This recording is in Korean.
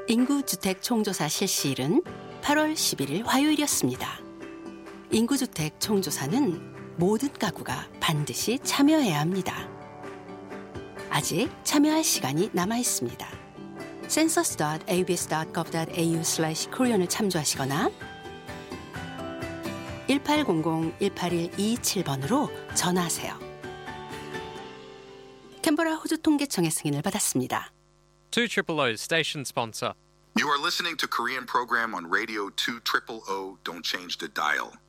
인구주택 총조사 실시일은 8월 11일 화요일이었습니다. 인구주택 총조사는 모든 가구가 반드시 참여해야 합니다. 아직 참여할 시간이 남아 있습니다. census.abs.gov.au/korean을 참조하시거나 1800-181-227번으로 전화하세요. 캔버라 호주 통계청의 승인을 받았습니다. 200 station sponsor. You are listening to Korean program on radio 200. Don't change the dial.